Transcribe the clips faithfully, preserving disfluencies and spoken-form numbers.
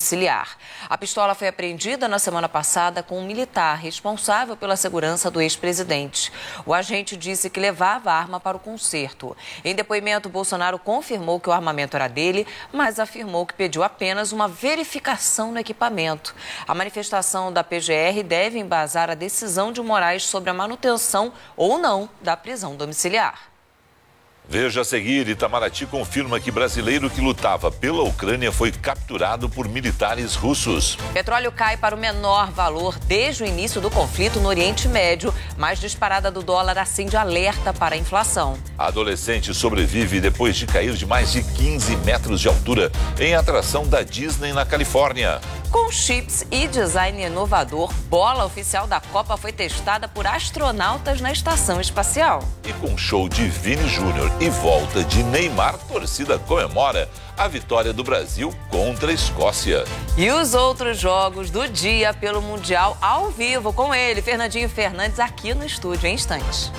domiciliar. A pistola foi apreendida na semana passada com um militar responsável pela segurança do ex-presidente. O agente disse que levava a arma para o concerto. Em depoimento, Bolsonaro confirmou que o armamento era dele, mas afirmou que pediu apenas uma verificação no equipamento. A manifestação da P G R deve embasar a decisão de Moraes sobre a manutenção ou não da prisão domiciliar. Veja a seguir, Itamaraty confirma que brasileiro que lutava pela Ucrânia foi capturado por militares russos. Petróleo cai para o menor valor desde o início do conflito no Oriente Médio, mas disparada do dólar acende alerta para a inflação. A adolescente sobrevive depois de cair de mais de quinze metros de altura em atração da Disney na Califórnia. Com chips e design inovador, bola oficial da Copa foi testada por astronautas na estação espacial. E com show de Vini Júnior e volta de Neymar, a torcida comemora a vitória do Brasil contra a Escócia. E os outros jogos do dia pelo Mundial ao vivo com ele, Fernandinho Fernandes, aqui no estúdio em instantes.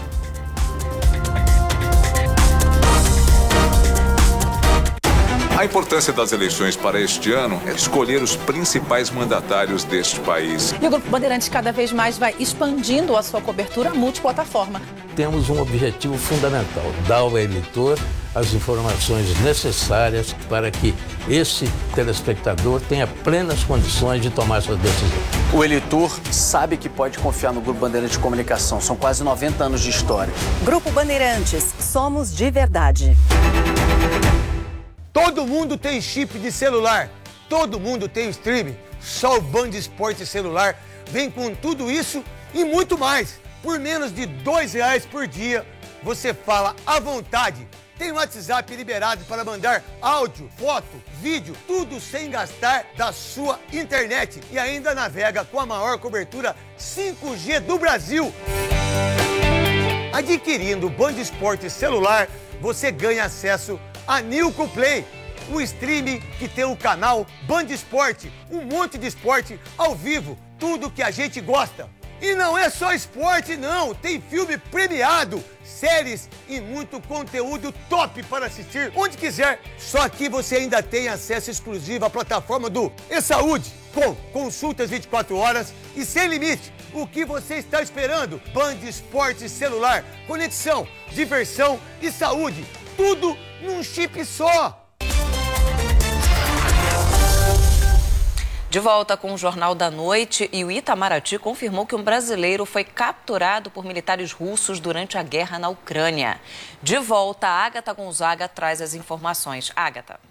A importância das eleições para este ano é escolher os principais mandatários deste país. E o Grupo Bandeirantes cada vez mais vai expandindo a sua cobertura multiplataforma. Temos um objetivo fundamental, dar ao eleitor as informações necessárias para que esse telespectador tenha plenas condições de tomar sua decisão. O eleitor sabe que pode confiar no Grupo Bandeirantes de Comunicação. São quase noventa anos de história. Grupo Bandeirantes, somos de verdade. Todo mundo tem chip de celular, todo mundo tem streaming. Só o Band Esporte Celular vem com tudo isso e muito mais. Por menos de dois reais por dia, você fala à vontade. Tem o WhatsApp liberado para mandar áudio, foto, vídeo, tudo sem gastar da sua internet. E ainda navega com a maior cobertura cinco G do Brasil. Adquirindo o Band Esporte Celular, você ganha acesso a Nilco Play, o streaming que tem o canal Band Esporte, um monte de esporte ao vivo, tudo que a gente gosta. E não é só esporte não, tem filme premiado, séries e muito conteúdo top para assistir onde quiser. Só que você ainda tem acesso exclusivo à plataforma do eSaúde, com consultas vinte e quatro horas e sem limite. O que você está esperando? Band Esporte Celular, conexão, diversão e saúde, tudo num chip só. De volta com o Jornal da Noite, e o Itamaraty confirmou que um brasileiro foi capturado por militares russos durante a guerra na Ucrânia. De volta, a Ágata Gonzaga traz as informações. Ágata.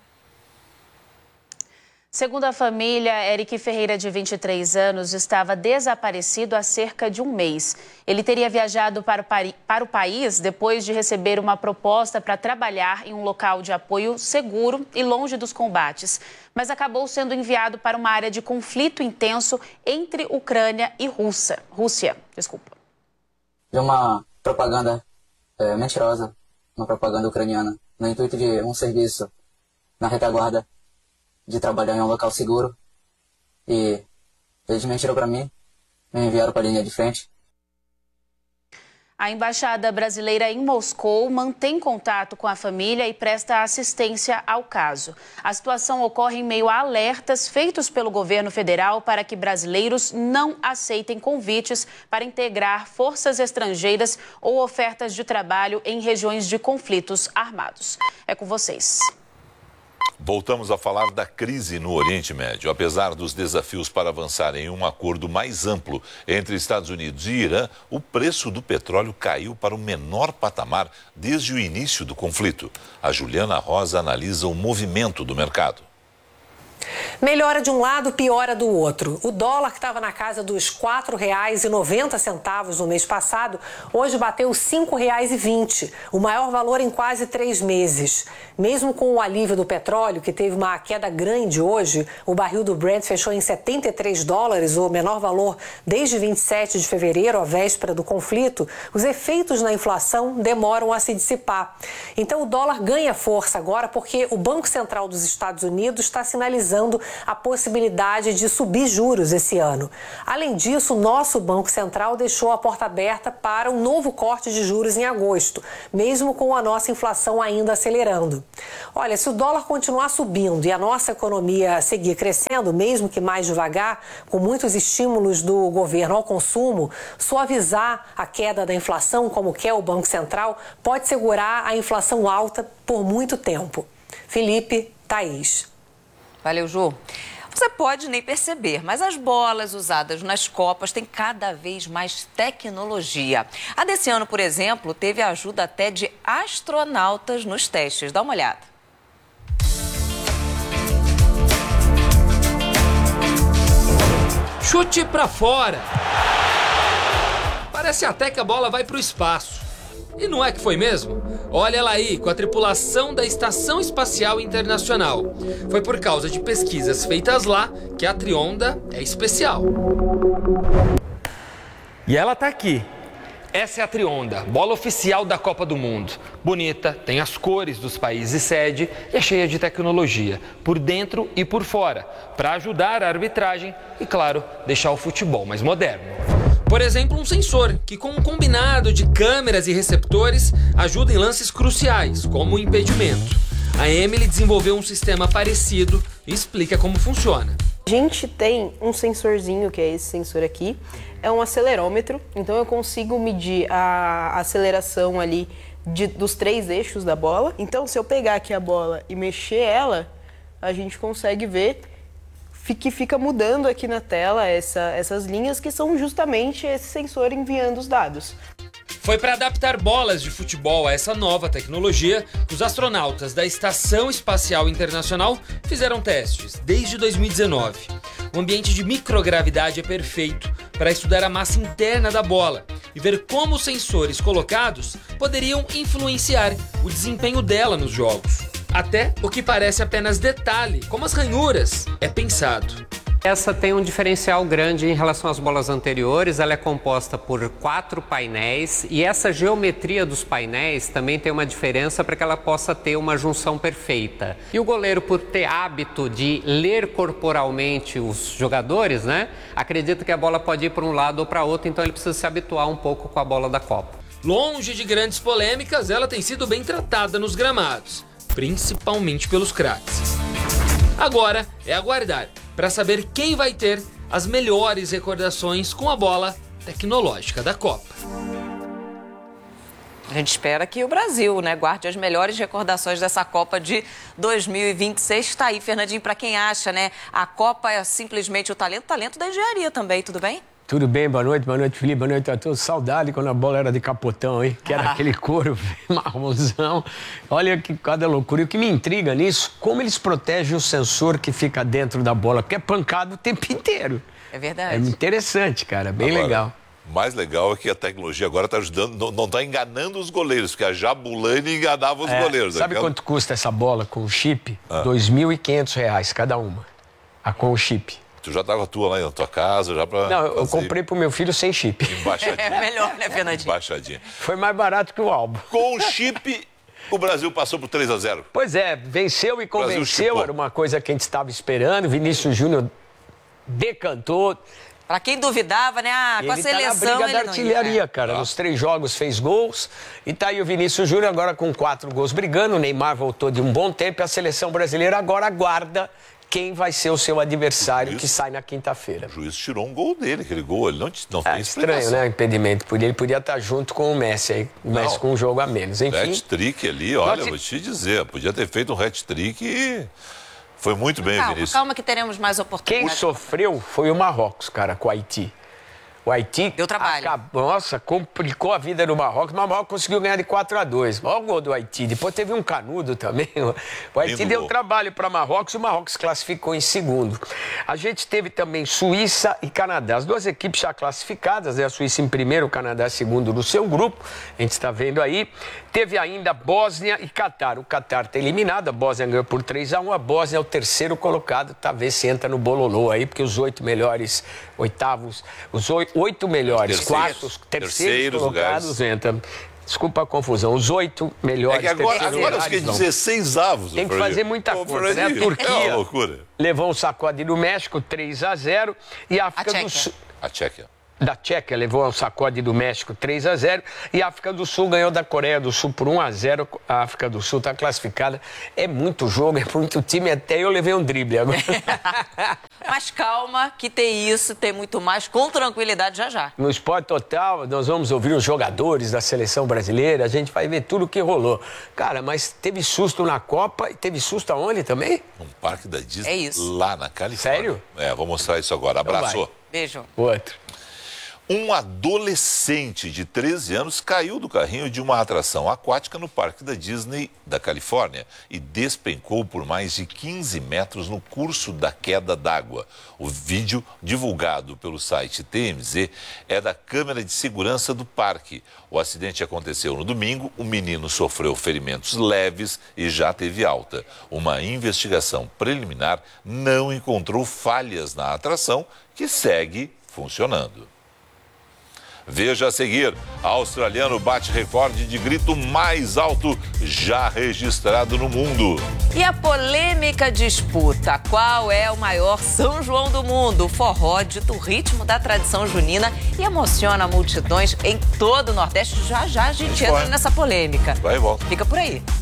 Segundo a família, Eric Ferreira, de vinte e três anos, estava desaparecido há cerca de um mês. Ele teria viajado para o, Pari- para o país depois de receber uma proposta para trabalhar em um local de apoio seguro e longe dos combates, mas acabou sendo enviado para uma área de conflito intenso entre Ucrânia e Rússia. Rússia, desculpa. De uma propaganda é, mentirosa, uma propaganda ucraniana, no intuito de um serviço na retaguarda, de trabalhar em um local seguro, e eles mentiram para mim, me enviaram para a linha de frente. A Embaixada Brasileira em Moscou mantém contato com a família e presta assistência ao caso. A situação ocorre em meio a alertas feitos pelo governo federal para que brasileiros não aceitem convites para integrar forças estrangeiras ou ofertas de trabalho em regiões de conflitos armados. É com vocês. Voltamos a falar da crise no Oriente Médio. Apesar dos desafios para avançar em um acordo mais amplo entre Estados Unidos e Irã, o preço do petróleo caiu para o menor patamar desde o início do conflito. A Juliana Rosa analisa o movimento do mercado. Melhora de um lado, piora do outro. O dólar, que estava na casa dos quatro reais e noventa centavos no mês passado, hoje bateu cinco reais e vinte, o maior valor em quase três meses. Mesmo com o alívio do petróleo, que teve uma queda grande hoje, o barril do Brent fechou em setenta e três dólares, o menor valor desde vinte e sete de fevereiro, a véspera do conflito. Os efeitos na inflação demoram a se dissipar. Então o dólar ganha força agora porque o Banco Central dos Estados Unidos está sinalizando a possibilidade de subir juros esse ano. Além disso, o nosso Banco Central deixou a porta aberta para um novo corte de juros em agosto, mesmo com a nossa inflação ainda acelerando. Olha, se o dólar continuar subindo e a nossa economia seguir crescendo, mesmo que mais devagar, com muitos estímulos do governo ao consumo, suavizar a queda da inflação, como quer o Banco Central, pode segurar a inflação alta por muito tempo. Felipe, Thaís. Valeu, Ju. Você pode nem perceber, mas as bolas usadas nas Copas têm cada vez mais tecnologia. A desse ano, por exemplo, teve a ajuda até de astronautas nos testes. Dá uma olhada. Chute pra fora. Parece até que a bola vai pro espaço. E não é que foi mesmo? Olha ela aí, com a tripulação da Estação Espacial Internacional. Foi por causa de pesquisas feitas lá que a Trionda é especial. E ela tá aqui. Essa é a Trionda, bola oficial da Copa do Mundo. Bonita, tem as cores dos países sede e é cheia de tecnologia, por dentro e por fora, para ajudar a arbitragem e, claro, deixar o futebol mais moderno. Por exemplo, um sensor que, com um combinado de câmeras e receptores, ajuda em lances cruciais, como o impedimento. A Emily desenvolveu um sistema parecido e explica como funciona. A gente tem um sensorzinho, que é esse sensor aqui, é um acelerômetro, então eu consigo medir a aceleração ali de, dos três eixos da bola. Então, se eu pegar aqui a bola e mexer ela, a gente consegue ver que fica mudando aqui na tela essa, essas linhas que são justamente esse sensor enviando os dados. Foi para adaptar bolas de futebol a essa nova tecnologia que os astronautas da Estação Espacial Internacional fizeram testes desde dois mil e dezenove. O ambiente de microgravidade é perfeito para estudar a massa interna da bola e ver como os sensores colocados poderiam influenciar o desempenho dela nos jogos. Até o que parece apenas detalhe, como as ranhuras, é pensado. Essa tem um diferencial grande em relação às bolas anteriores. Ela é composta por quatro painéis e essa geometria dos painéis também tem uma diferença para que ela possa ter uma junção perfeita. E o goleiro, por ter hábito de ler corporalmente os jogadores, né, acredita que a bola pode ir para um lado ou para outro, então ele precisa se habituar um pouco com a bola da Copa. Longe de grandes polêmicas, ela tem sido bem tratada nos gramados, principalmente pelos craques. Agora é aguardar para saber quem vai ter as melhores recordações com a bola tecnológica da Copa. A gente espera que o Brasil, né, guarde as melhores recordações dessa Copa de dois mil e vinte e seis. Está aí, Fernandinho, para quem acha, né, a Copa é simplesmente o talento, talento da engenharia também, tudo bem? Tudo bem, boa noite, boa noite, Felipe, boa noite a todos. Saudade quando a bola era de capotão, hein? Que era ah. aquele couro marronzão. Olha que cada loucura. E o que me intriga nisso, como eles protegem o sensor que fica dentro da bola, porque é pancado o tempo inteiro. É verdade. É interessante, cara, bem agora, legal. O mais legal é que a tecnologia agora está ajudando, não está enganando os goleiros, porque a Jabulani enganava os é, goleiros. Sabe aquela... quanto custa essa bola com o chip? Ah. dois mil e quinhentos reais cada uma, a com o chip. Tu já tá com a tua lá na tua casa, já pra... Não, eu fazer... comprei pro meu filho sem chip. Embaixadinha. É melhor, né, Fernandinho? Embaixadinha. Foi mais barato que o álbum. Com o chip, o Brasil passou por três a zero. Pois é, venceu e convenceu, era uma coisa que a gente estava esperando. Vinícius Júnior decantou. Pra quem duvidava, né, ah, com a seleção... Tá na briga ele da artilharia, não... cara. Ah. Nos três jogos fez gols. E tá aí o Vinícius Júnior agora com quatro gols brigando. O Neymar voltou de um bom tempo. E a seleção brasileira agora aguarda quem vai ser o seu adversário juiz, que sai na quinta-feira. O juiz tirou um gol dele, aquele gol, ele não, não é, tem estranho, né, o impedimento. Ele podia estar junto com o Messi, aí, o Messi não, com um jogo a menos. Enfim, hat-trick ali, olha, te... vou te dizer, podia ter feito um hat-trick e foi muito bem, calma, Vinícius. Calma que teremos mais oportunidades. Quem sofreu foi o Marrocos, cara, com o Haiti. O Haiti... Deu trabalho. Acabou, nossa, complicou a vida do Marrocos, mas o Marrocos conseguiu ganhar de quatro a dois. Olha o gol do Haiti. Depois teve um canudo também. O Haiti deu gol. Trabalho para Marrocos e o Marrocos classificou em segundo. A gente teve também Suíça e Canadá. As duas equipes já classificadas, né? A Suíça em primeiro, o Canadá em segundo no seu grupo. A gente está vendo aí. Teve ainda Bósnia e Catar. O Catar está eliminado, a Bósnia ganhou por três a um. A Bósnia é o terceiro colocado. Talvez se entra no bololô aí, porque os oito melhores, oitavos, os oito, oito melhores, terceiros, quartos, terceiros, terceiros colocados lugares. Entram. Desculpa a confusão. Os oito melhores... É que agora, agora acho que é dezesseis avos. Tem que fazer muita Ô, conta, né? A Turquia é uma loucura. levou um sacode do México, três a zero. E a África A do Sul... A Tchequia. Da Tchequia levou um sacode do México, três a zero. E a África do Sul ganhou da Coreia do Sul por um a zero. A África do Sul está classificada. É muito jogo, é muito time. Até eu levei um drible agora. Mas calma, que tem isso, tem muito mais, com tranquilidade já já. No Esporte Total, nós vamos ouvir os jogadores da seleção brasileira, a gente vai ver tudo o que rolou. Cara, mas teve susto na Copa e teve susto aonde também? No Parque da Disney, É isso. lá na Califórnia. Sério? É, vou mostrar isso agora. Abraço. vai. Beijo. Outro. Um adolescente de treze anos caiu do carrinho de uma atração aquática no Parque da Disney da Califórnia e despencou por mais de quinze metros no curso da queda d'água. O vídeo, divulgado pelo site T M Z, é da câmera de segurança do parque. O acidente aconteceu no domingo, o menino sofreu ferimentos leves e já teve alta. Uma investigação preliminar não encontrou falhas na atração, que segue funcionando. Veja a seguir, australiano bate recorde de grito mais alto já registrado no mundo. E a polêmica disputa, qual é o maior São João do mundo? O forró dita o ritmo da tradição junina e emociona multidões em todo o Nordeste. Já já a gente entra nessa polêmica. Vai e volta. Fica por aí.